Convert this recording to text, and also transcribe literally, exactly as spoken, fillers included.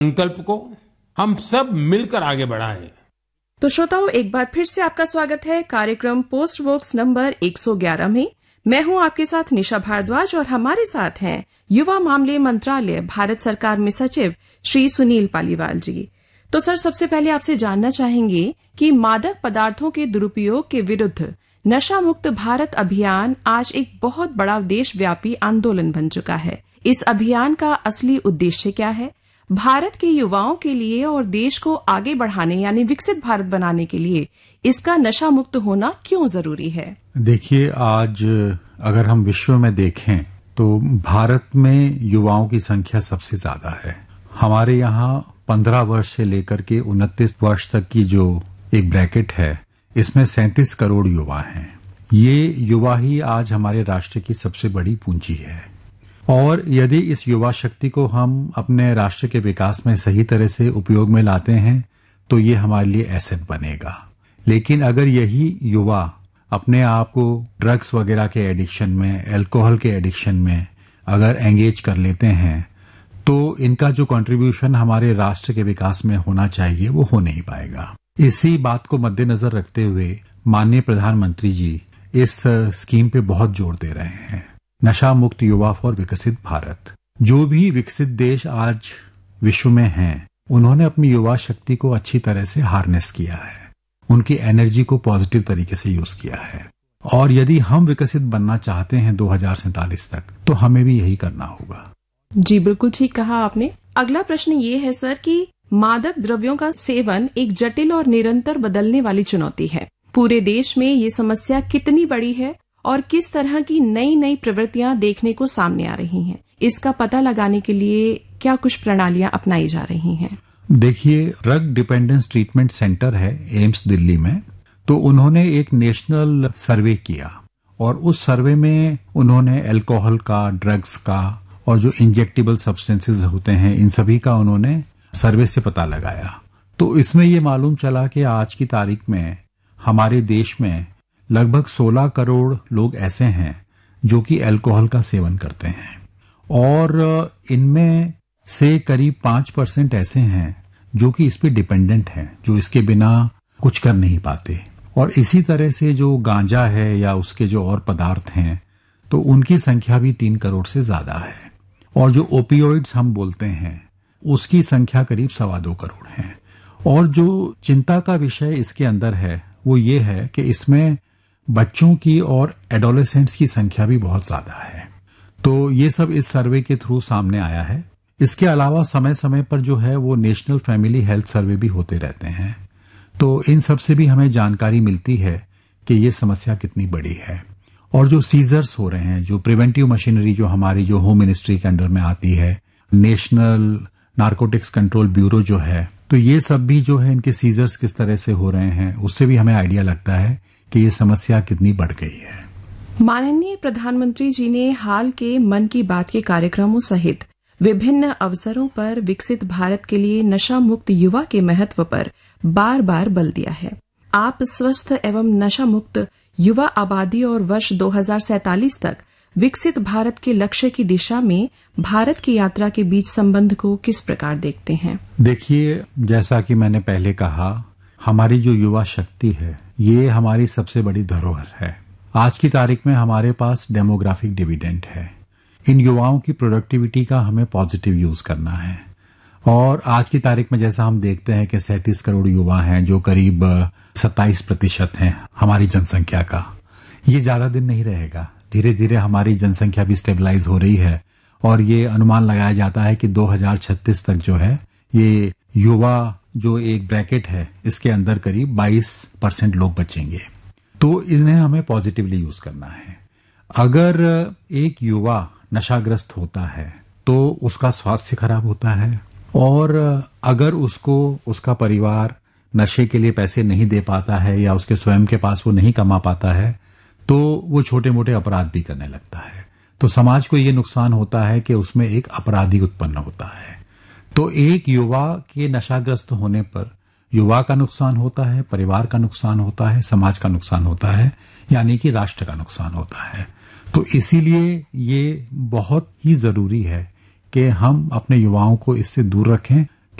संकल्प को हम सब मिलकर आगे बढ़ाएं। तो श्रोताओं, एक बार फिर से आपका स्वागत है कार्यक्रम पोस्ट वोक्स नंबर एक सौ ग्यारह में। मैं हूं आपके साथ निशा भारद्वाज और हमारे साथ हैं युवा मामले मंत्रालय भारत सरकार में सचिव श्री सुनील पालीवाल जी। तो सर, सबसे पहले आपसे जानना चाहेंगे कि मादक पदार्थों के दुरुपयोग के विरुद्ध नशा मुक्त भारत अभियान आज एक बहुत बड़ा देशव्यापी आंदोलन बन चुका है। इस अभियान का असली उद्देश्य क्या है? भारत के युवाओं के लिए और देश को आगे बढ़ाने यानी विकसित भारत बनाने के लिए इसका नशा मुक्त होना क्यों जरूरी है? देखिए, आज अगर हम विश्व में देखें तो भारत में युवाओं की संख्या सबसे ज्यादा है। हमारे यहाँ पंद्रह वर्ष से लेकर के उनतीस वर्ष तक की जो एक ब्रैकेट है, इसमें सैंतीस करोड़ युवा हैं। ये युवा ही आज हमारे राष्ट्र की सबसे बड़ी पूंजी है और यदि इस युवा शक्ति को हम अपने राष्ट्र के विकास में सही तरह से उपयोग में लाते हैं तो ये हमारे लिए एसेट बनेगा। लेकिन अगर यही युवा अपने आप को ड्रग्स वगैरह के एडिक्शन में, अल्कोहल के एडिक्शन में अगर एंगेज कर लेते हैं तो इनका जो कंट्रीब्यूशन हमारे राष्ट्र के विकास में होना चाहिए वो हो नहीं पाएगा। इसी बात को मद्देनजर रखते हुए माननीय प्रधानमंत्री जी इस स्कीम पे बहुत जोर दे रहे हैं, नशा मुक्त युवा फॉर विकसित भारत। जो भी विकसित देश आज विश्व में हैं, उन्होंने अपनी युवा शक्ति को अच्छी तरह से हार्नेस किया है, उनकी एनर्जी को पॉजिटिव तरीके से यूज किया है। और यदि हम विकसित बनना चाहते हैं दो हजार सैंतालीस तक, तो हमें भी यही करना होगा। जी बिल्कुल ठीक कहा आपने। अगला प्रश्न ये है सर कि मादक द्रव्यों का सेवन एक जटिल और निरंतर बदलने वाली चुनौती है। पूरे देश में ये समस्या कितनी बड़ी है और किस तरह की नई नई प्रवृत्तियां देखने को सामने आ रही हैं? इसका पता लगाने के लिए क्या कुछ प्रणालियां अपनाई जा रही हैं? देखिए, ड्रग डिपेंडेंस ट्रीटमेंट सेंटर है एम्स दिल्ली में, तो उन्होंने एक नेशनल सर्वे किया और उस सर्वे में उन्होंने अल्कोहल का, ड्रग्स का और जो इंजेक्टेबल सब्सटेंसेस होते हैं, इन सभी का उन्होंने सर्वे से पता लगाया। तो इसमें ये मालूम चला कि आज की तारीख में हमारे देश में लगभग सोलह करोड़ लोग ऐसे हैं जो कि अल्कोहल का सेवन करते हैं और इनमें से करीब पांच परसेंट ऐसे हैं जो कि इस पे डिपेंडेंट हैं, जो इसके बिना कुछ कर नहीं पाते। और इसी तरह से जो गांजा है या उसके जो और पदार्थ हैं, तो उनकी संख्या भी तीन करोड़ से ज्यादा है। और जो ओपियोइड्स हम बोलते हैं, उसकी संख्या करीब सवा दो करोड़ है। और जो चिंता का विषय इसके अंदर है वो ये है कि इसमें बच्चों की और एडोलेसेंट्स की संख्या भी बहुत ज्यादा है। तो ये सब इस सर्वे के थ्रू सामने आया है। इसके अलावा समय समय पर जो है वो नेशनल फैमिली हेल्थ सर्वे भी होते रहते हैं। तो इन सब से भी हमें जानकारी मिलती है कि ये समस्या कितनी बड़ी है। और जो सीजर्स हो रहे हैं, जो प्रिवेंटिव मशीनरी जो हमारी जो होम मिनिस्ट्री के अंडर में आती है, नेशनल नारकोटिक्स कंट्रोल ब्यूरो जो है, तो ये सब भी जो है इनके सीजर्स किस तरह से हो रहे हैं, उससे भी हमें आइडिया लगता है कि ये समस्या कितनी बढ़ गई है। माननीय प्रधानमंत्री जी ने हाल के मन की बात के कार्यक्रमों सहित विभिन्न अवसरों पर विकसित भारत के लिए नशा मुक्त युवा के महत्व पर बार बार बल दिया है। आप स्वस्थ एवं नशा मुक्त युवा आबादी और वर्ष दो हजार सैंतालीस तक विकसित भारत के लक्ष्य की दिशा में भारत की यात्रा के बीच संबंध को किस प्रकार देखते हैं? देखिए, जैसा कि मैंने पहले कहा, हमारी जो युवा शक्ति है ये हमारी सबसे बड़ी धरोहर है। आज की तारीख में हमारे पास डेमोग्राफिक डिविडेंड है। इन युवाओं की प्रोडक्टिविटी का हमें पॉजिटिव यूज करना है। और आज की तारीख में जैसा हम देखते हैं कि सैंतीस करोड़ युवा हैं, जो करीब सत्ताईस प्रतिशत हैं हमारी जनसंख्या का। ये ज्यादा दिन नहीं रहेगा। धीरे धीरे हमारी जनसंख्या भी स्टेबलाइज हो रही है और ये अनुमान लगाया जाता है कि दो हजार छत्तीस तक जो है ये युवा जो एक ब्रैकेट है, इसके अंदर करीब बाईस परसेंट लोग बचेंगे। तो इन्हें हमें पॉजिटिवली यूज करना है। अगर एक युवा नशाग्रस्त होता है तो उसका स्वास्थ्य खराब होता है और अगर उसको उसका परिवार नशे के लिए पैसे नहीं दे पाता है या उसके स्वयं के पास वो नहीं कमा पाता है तो वो छोटे मोटे अपराध भी करने लगता है। तो समाज को ये नुकसान होता है कि उसमें एक अपराधी उत्पन्न होता है। तो एक युवा के नशाग्रस्त होने पर युवा का नुकसान होता है, परिवार का नुकसान होता है, समाज का नुकसान होता है, यानी कि राष्ट्र का नुकसान होता है। तो इसीलिए ये बहुत ही जरूरी है कि हम अपने युवाओं को इससे दूर रखें